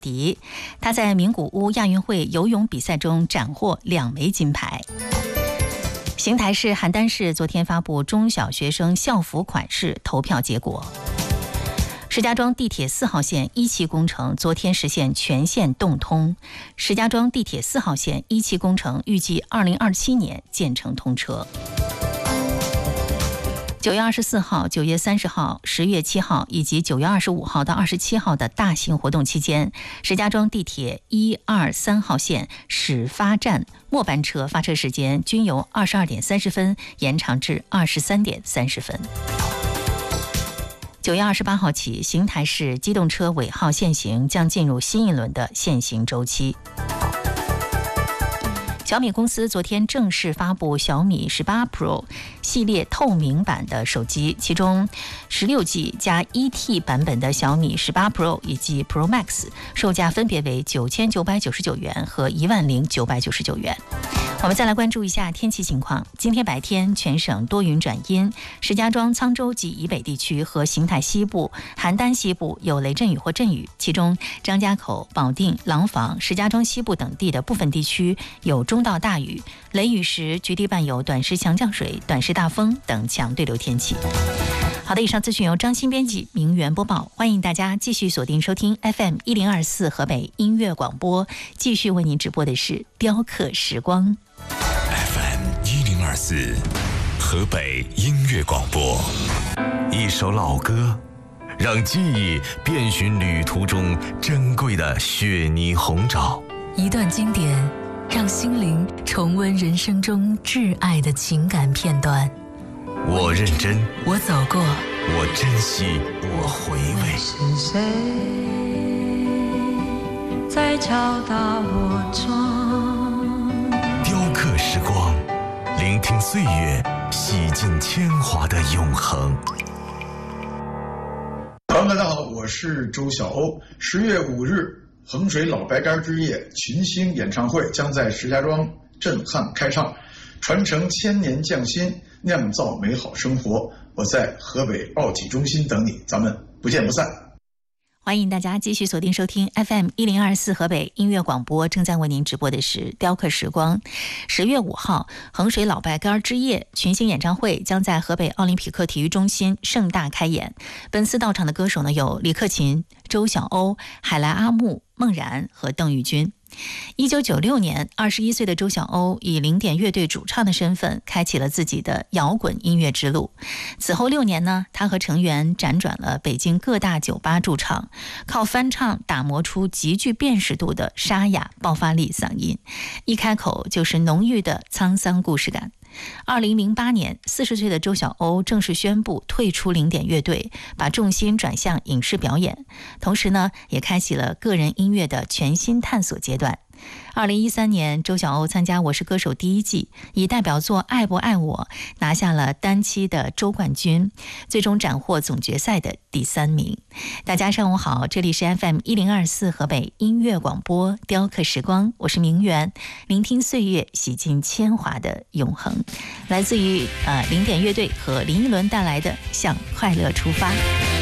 迪，他在名古屋亚运会游泳比赛中斩获2枚金牌。邢台市邯郸市昨天发布中小学生校服款式投票结果。石家庄地铁4号线1期工程昨天实现全线动通，石家庄地铁4号线1期工程预计2027年建成通车。9月24号、9月30号、10月7号以及9月25号到27号的大型活动期间，石家庄地铁1、2、3号线始发站末班车发车时间均由22点30分延长至23点30分。9月28号起，邢台市机动车尾号限行将进入新一轮的限行周期。小米公司昨天正式发布小米18 Pro 系列透明版的手机，其中 16G 加 1T 版本的小米18 Pro 以及 Pro Max 售价分别为9999元和10999元。我们再来关注一下天气情况。今天白天全省多云转阴，石家庄、沧州及以北地区和邢台西部、邯郸西部有雷阵雨或阵雨，其中张家口、保定、廊坊、石家庄西部等地的部分地区有中到大雨，雷雨时局地伴有短时强降水、短时大风等强对流天气。好的，以上资讯由张欣编辑，明媛播报。欢迎大家继续锁定收听 FM 1024河北音乐广播，继续为您直播的是雕刻时光。 FM 1024河北音乐广播，一首老歌，让记忆遍寻旅途中珍贵的雪泥红枣； 一段经典，让心灵重温人生中挚爱的情感片段。 我认真， 我走过， 我珍惜，我回味。 是谁在敲打我窗？ 雕刻时光，聆听岁月洗尽铅华的永恒。 朋友们大家好，我是周晓鸥。10月5日，衡水老白干之夜群星演唱会将在石家庄震撼开唱，传承千年匠心，酿造美好生活。我在河北奥体中心等你，咱们不见不散。 欢迎大家继续锁定收听 FM 1024河北音乐广播，正在为您直播的是雕刻时光。10月5号，衡水老白干之夜群星演唱会将在河北奥林匹克体育中心盛大开演。本次到场的歌手呢有李克勤、周晓鸥、海来阿木、孟然和邓玉军。1996年，21岁的周晓鸥以零点乐队主唱的身份开启了自己的摇滚音乐之路。此后6年呢，他和成员辗转了北京各大酒吧驻唱，靠翻唱打磨出极具辨识度的沙哑爆发力嗓音，一开口就是浓郁的沧桑故事感。2008年，40岁的周晓鸥正式宣布退出零点乐队，把重心转向影视表演，同时呢，也开启了个人音乐的全新探索阶段。2013年，周晓鸥参加《我是歌手》第1季，以代表作《爱不爱我》拿下了单期的周冠军，最终斩获总决赛的第3名。大家上午好，这里是 FM 1024河北音乐广播雕刻时光，我是明媛，聆听岁月洗尽铅华的永恒，来自于零点乐队和林依轮带来的向快乐出发。